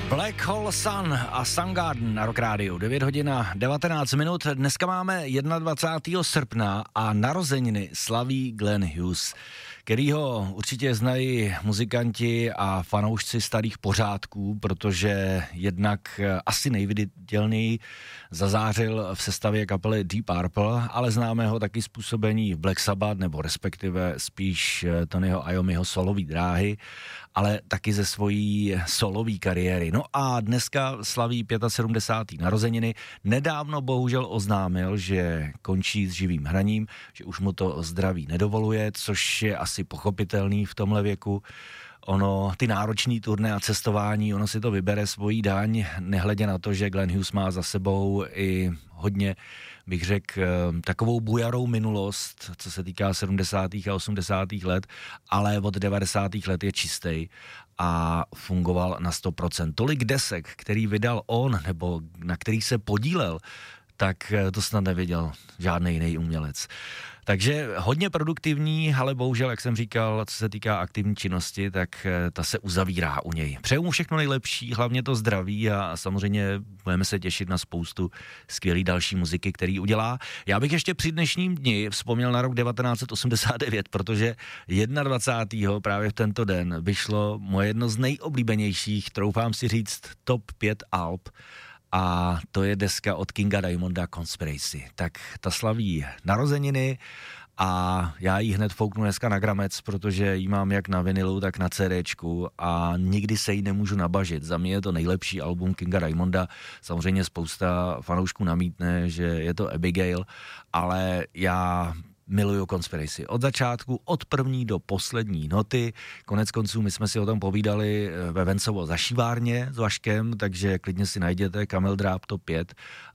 Black Hole Sun a Soundgarden na Rock Radio. 9 hodin a 19 minut. Dneska máme 21. srpna a narozeniny slaví Glenn Hughes, kterýho určitě znají muzikanti a fanoušci starých pořádků, protože jednak asi nejviditelněji zazářil v sestavě kapely Deep Purple, ale známe ho taky z působení v Black Sabbath, nebo respektive spíš Tonyho Iommiho solový dráhy, ale taky ze svojí solové kariéry. No a dneska slaví 75. narozeniny. Nedávno bohužel oznámil, že končí s živým hraním, že už mu to zdraví nedovoluje, což je asi pochopitelný v tomhle věku. Ono, ty náročný turné a cestování, ono si to vybere svojí daň, nehledě na to, že Glenn Hughes má za sebou i hodně, bych řekl, takovou bujarou minulost, co se týká 70. a 80. let, ale od 90. let je čistý a fungoval na 100%. Tolik desek, který vydal on, nebo na který se podílel, tak to snad nevěděl žádný jiný umělec. Takže hodně produktivní, ale bohužel, jak jsem říkal, co se týká aktivní činnosti, tak ta se uzavírá u něj. Přeju mu všechno nejlepší, hlavně to zdraví a samozřejmě budeme se těšit na spoustu skvělý další muziky, který udělá. Já bych ještě při dnešním dni vzpomněl na rok 1989, protože 21. právě v tento den vyšlo moje jedno z nejoblíbenějších, troufám si říct, top 5 alb, a to je deska od Kinga Diamonda Conspiracy. Tak ta slaví narozeniny a já ji hned fouknu dneska na gramec, protože ji mám jak na vinilu, tak na CDčku a nikdy se jí nemůžu nabažit. Za mě je to nejlepší album Kinga Diamonda. Samozřejmě spousta fanoušků namítne, že je to Abigail, ale já miluju Conspiracy. Od začátku, od první do poslední noty. Konec konců my jsme si o tom povídali ve Vencovo zašívárně s Vaškem, takže klidně si najděte Camel Drop Top 5